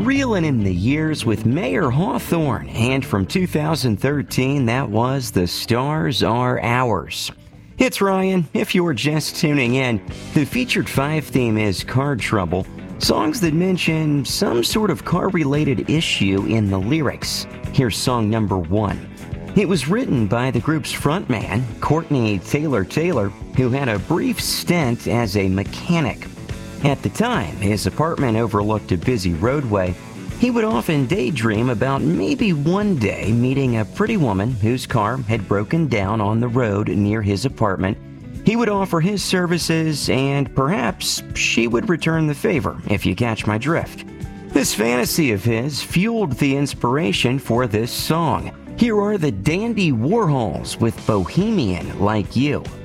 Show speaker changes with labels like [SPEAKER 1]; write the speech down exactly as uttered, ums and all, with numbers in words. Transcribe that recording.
[SPEAKER 1] Reeling in the Years with Mayer Hawthorne, and from two thousand thirteen, that was The Stars Are Ours. It's Ryan. If you're just tuning in, the featured five theme is Car Trouble, songs that mention some sort of car-related issue in the lyrics. Here's song number one. It was written by the group's frontman, Courtney Taylor Taylor, who had a brief stint as a mechanic. At the time, his apartment overlooked a busy roadway. He would often daydream about maybe one day meeting a pretty woman whose car had broken down on the road near his apartment. He would offer his services, and perhaps she would return the favor, if you catch my drift. This fantasy of his fueled the inspiration for this song. Here are the Dandy Warhols with Bohemian Like You.